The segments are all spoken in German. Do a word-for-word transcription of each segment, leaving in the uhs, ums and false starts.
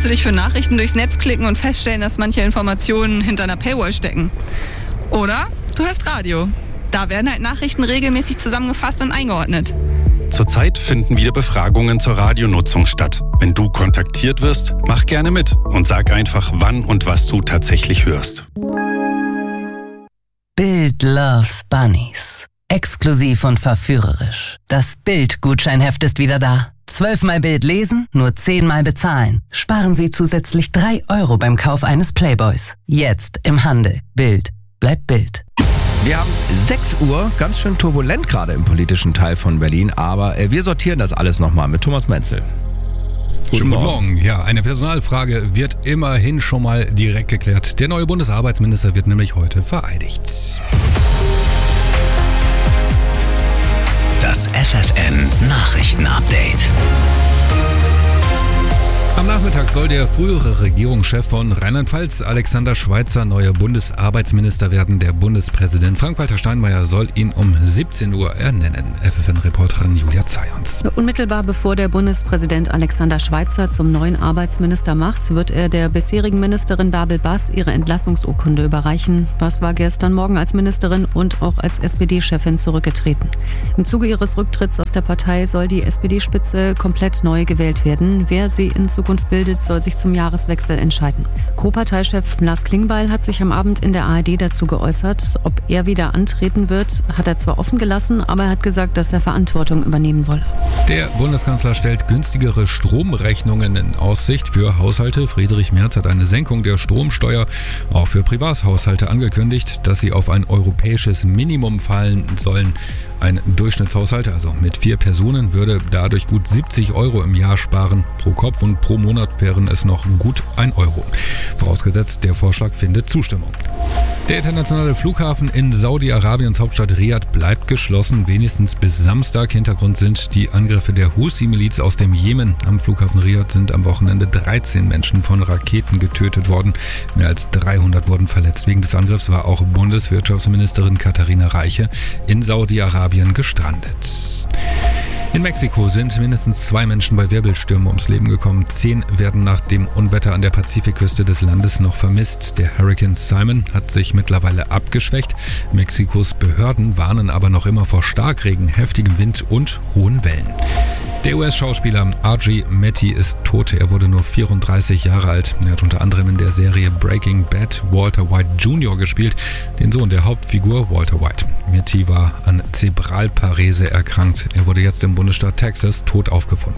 du dich für Nachrichten durchs Netz klicken und feststellen, dass manche Informationen hinter einer Paywall stecken. Oder du hörst Radio. Da werden halt Nachrichten regelmäßig zusammengefasst und eingeordnet. Zurzeit finden wieder Befragungen zur Radionutzung statt. Wenn du kontaktiert wirst, mach gerne mit und sag einfach, wann und was du tatsächlich hörst. Bild loves Bunnies. Exklusiv und verführerisch. Das Bild-Gutscheinheft ist wieder da. Zwölfmal Bild lesen, nur zehnmal bezahlen. Sparen Sie zusätzlich drei Euro beim Kauf eines Playboys. Jetzt im Handel. Bild. Bleibt Bild. Wir haben sechs Uhr, ganz schön turbulent gerade im politischen Teil von Berlin, aber wir sortieren das alles nochmal mit Thomas Menzel. Guten Morgen. Guten Morgen. Ja, eine Personalfrage wird immerhin schon mal direkt geklärt. Der neue Bundesarbeitsminister wird nämlich heute vereidigt. Das F F N Nachrichtenupdate. Am Nachmittag soll der frühere Regierungschef von Rheinland-Pfalz, Alexander Schweitzer, neuer Bundesarbeitsminister werden. Der Bundespräsident Frank-Walter Steinmeier soll ihn um siebzehn Uhr ernennen. F F N-Reporterin Julia Zayons. Unmittelbar bevor der Bundespräsident Alexander Schweitzer zum neuen Arbeitsminister macht, wird er der bisherigen Ministerin Bärbel Bass ihre Entlassungsurkunde überreichen. Bass war gestern Morgen als Ministerin und auch als S P D-Chefin zurückgetreten. Im Zuge ihres Rücktritts aus der Partei soll die S P D-Spitze komplett neu gewählt werden. Wer sie in Zukunft bildet, soll sich zum Jahreswechsel entscheiden. Co-Parteichef Lars Klingbeil hat sich am Abend in der A R D dazu geäußert. Ob er wieder antreten wird, hat er zwar offen gelassen, aber er hat gesagt, dass er Verantwortung übernehmen wolle. Der Bundeskanzler stellt günstigere Stromrechnungen in Aussicht für Haushalte. Friedrich Merz hat eine Senkung der Stromsteuer auch für Privathaushalte angekündigt, dass sie auf ein europäisches Minimum fallen sollen. Ein Durchschnittshaushalt, also mit vier Personen, würde dadurch gut siebzig Euro im Jahr sparen. Pro Kopf und pro Monat wären es noch gut ein Euro. Vorausgesetzt, der Vorschlag findet Zustimmung. Der internationale Flughafen in Saudi-Arabiens Hauptstadt Riad bleibt geschlossen, wenigstens bis Samstag. Hintergrund sind die Angriffe der Husi-Miliz aus dem Jemen. Am Flughafen Riad sind am Wochenende dreizehn Menschen von Raketen getötet worden. Mehr als dreihundert wurden verletzt. Wegen des Angriffs war auch Bundeswirtschaftsministerin Katharina Reiche in Saudi-Arabien gestrandet. In Mexiko sind mindestens zwei Menschen bei Wirbelstürmen ums Leben gekommen. Zehn werden nach dem Unwetter an der Pazifikküste des Landes noch vermisst. Der Hurrikan Simon hat sich mittlerweile abgeschwächt. Mexikos Behörden warnen aber noch immer vor Starkregen, heftigem Wind und hohen Wellen. Der U S-Schauspieler R J Matty ist tot. Er wurde nur vierunddreißig Jahre alt. Er hat unter anderem in der Serie Breaking Bad Walter White Junior gespielt, den Sohn der Hauptfigur Walter White. Matty war an Zebralparese erkrankt. Er wurde jetzt im Bundesstaat Texas tot aufgefunden.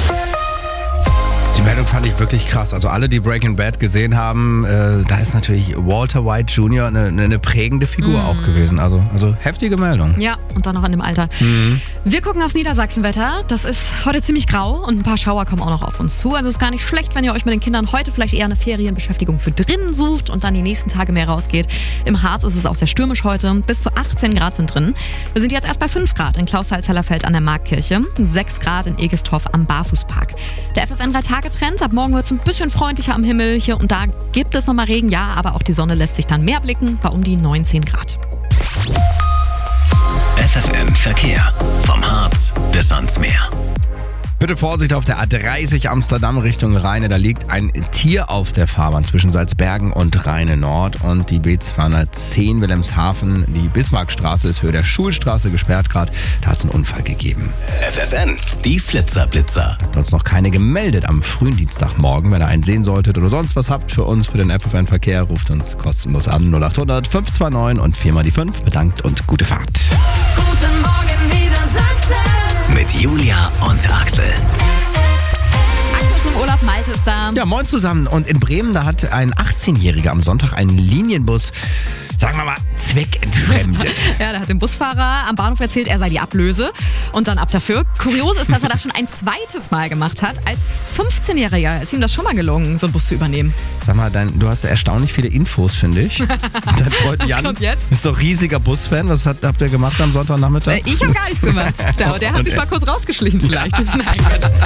Die Meldung fand ich wirklich krass. Also alle, die Breaking Bad gesehen haben, äh, da ist natürlich Walter White Junior eine, eine prägende Figur mm. auch gewesen. Also, also heftige Meldung. Ja, und dann noch in dem Alter. Mm. Wir gucken aufs Niedersachsenwetter. Das ist heute ziemlich grau und ein paar Schauer kommen auch noch auf uns zu. Also ist gar nicht schlecht, wenn ihr euch mit den Kindern heute vielleicht eher eine Ferienbeschäftigung für drinnen sucht und dann die nächsten Tage mehr rausgeht. Im Harz ist es auch sehr stürmisch heute. Bis zu achtzehn Grad sind drin. Wir sind jetzt erst bei fünf Grad in Clausthal-Zellerfeld an der Marktkirche, sechs Grad in Egestorf am Barfußpark. Der F F N drei Tage Trend. Ab morgen wird es ein bisschen freundlicher am Himmel. Hier und da gibt es nochmal Regen, ja, aber auch die Sonne lässt sich dann mehr blicken, bei um die neunzehn Grad. F F N Verkehr. Vom Harz bis ans Meer. Bitte Vorsicht auf der A dreißig Amsterdam Richtung Rheine. Da liegt ein Tier auf der Fahrbahn zwischen Salzbergen und Rheine Nord. Und die B zweihundertzehn Wilhelmshaven, die Bismarckstraße ist für der Schulstraße gesperrt gerade. Da hat es einen Unfall gegeben. F F N, die Flitzer-Blitzer. Sonst noch keine gemeldet am frühen Dienstagmorgen. Wenn ihr einen sehen solltet oder sonst was habt für uns, für den F F N Verkehr, ruft uns kostenlos an null acht hundert fünf zwei neun und vier mal die fünf. Bedankt und gute Fahrt. Guten Morgen Niedersachsen. Mit Julia und Axel. Axel zum Urlaub, Malte ist da. Ja, moin zusammen. Und in Bremen, da hat ein achtzehnjähriger am Sonntag einen Linienbus, sagen wir mal, zweckentfremdet. Ja, der hat dem Busfahrer am Bahnhof erzählt, er sei die Ablöse und dann ab dafür. Kurios ist, dass er das schon ein zweites Mal gemacht hat. Als fünfzehnjähriger ist ihm das schon mal gelungen, so einen Bus zu übernehmen. Sag mal, dein, du hast erstaunlich viele Infos, finde ich. Dein Freund Was Jan kommt jetzt? ist doch riesiger Busfan. Was hat, habt ihr gemacht am Sonntagnachmittag? Ich habe gar nichts gemacht. Der, der hat sich mal kurz rausgeschlichen vielleicht. Nein, Quatsch.